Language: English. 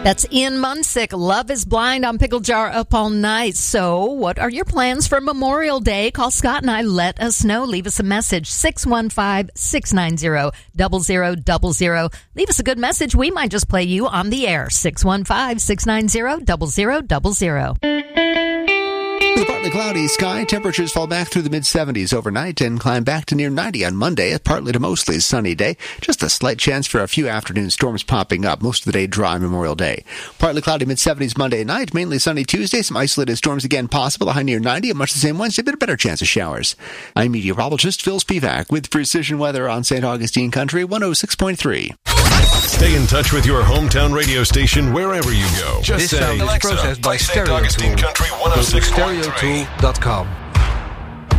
That's Ian Munsick. Love is Blind on Pickle Jar Up All Night. So what are your plans for Memorial Day? Call Scott and I. Let us know. Leave us a message. 615-690-0000. Leave us a good message. We might just play you on the air. 615-690-0000. With a partly cloudy sky, temperatures fall back through the mid-70s overnight and climb back to near 90 on Monday, a partly to mostly sunny day. Just a slight chance for a few afternoon storms popping up. Most of the day dry Memorial Day. Partly cloudy mid-70s Monday night, mainly sunny Tuesday. Some isolated storms again possible, a high near 90, and much the same Wednesday, but a better chance of showers. I'm meteorologist Phil Spivak with Precision Weather on St. Augustine Country 106.3. Stay in touch with your hometown radio station wherever you go. Just this say, sound is processed by Stereo Tool. Country 106.3. Go to stereotool.com.